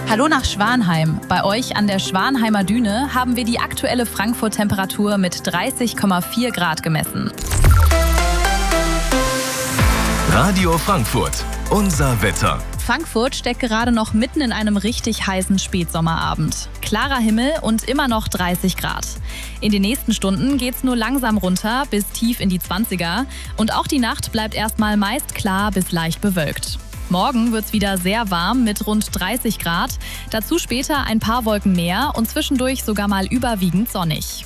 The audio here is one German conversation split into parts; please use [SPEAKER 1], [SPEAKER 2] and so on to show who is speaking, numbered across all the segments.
[SPEAKER 1] Hallo nach Schwanheim. Bei euch an der Schwanheimer Düne haben wir die aktuelle Frankfurt-Temperatur mit 30,4 Grad gemessen.
[SPEAKER 2] Radio Frankfurt, unser Wetter.
[SPEAKER 1] Frankfurt steckt gerade noch mitten in einem richtig heißen Spätsommerabend. Klarer Himmel und immer noch 30 Grad. In den nächsten Stunden geht's nur langsam runter bis tief in die 20er. Und auch die Nacht bleibt erstmal meist klar bis leicht bewölkt. Morgen wird's wieder sehr warm mit rund 30 Grad. Dazu später ein paar Wolken mehr und zwischendurch sogar mal überwiegend sonnig.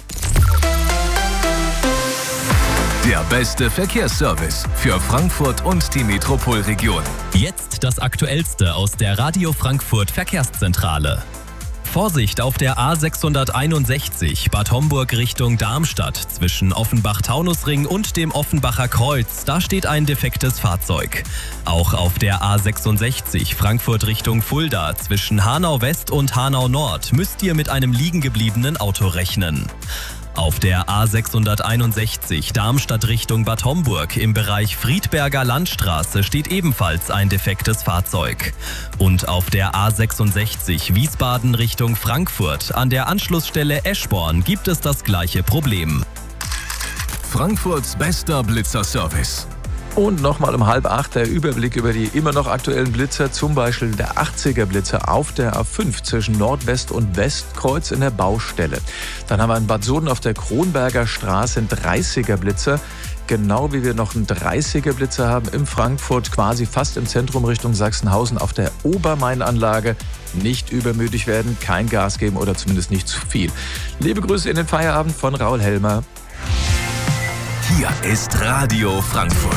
[SPEAKER 2] Der beste Verkehrsservice für Frankfurt und die Metropolregion.
[SPEAKER 3] Jetzt das Aktuellste aus der Radio Frankfurt Verkehrszentrale. Vorsicht auf der A661 Bad Homburg Richtung Darmstadt zwischen Offenbach-Taunusring und dem Offenbacher Kreuz. Da steht ein defektes Fahrzeug. Auch auf der A66 Frankfurt Richtung Fulda zwischen Hanau West und Hanau Nord müsst ihr mit einem liegen gebliebenen Auto rechnen. Auf der A661 Darmstadt Richtung Bad Homburg im Bereich Friedberger Landstraße steht ebenfalls ein defektes Fahrzeug. Und auf der A66 Wiesbaden Richtung Frankfurt an der Anschlussstelle Eschborn gibt es das gleiche Problem.
[SPEAKER 2] Frankfurts bester Blitzerservice.
[SPEAKER 4] Und nochmal um 7:30 der Überblick über die immer noch aktuellen Blitzer, zum Beispiel der 80er Blitzer auf der A5 zwischen Nordwest- und Westkreuz in der Baustelle. Dann haben wir in Bad Soden auf der Kronberger Straße einen 30er Blitzer, genau wie wir noch einen 30er Blitzer haben in Frankfurt, quasi fast im Zentrum Richtung Sachsenhausen auf der Obermainanlage. Nicht übermütig werden, kein Gas geben oder zumindest nicht zu viel. Liebe Grüße in den Feierabend von Raul Helmer.
[SPEAKER 2] Hier ist Radio Frankfurt.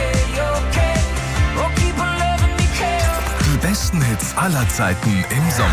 [SPEAKER 2] Die besten Hits aller Zeiten im Sommer.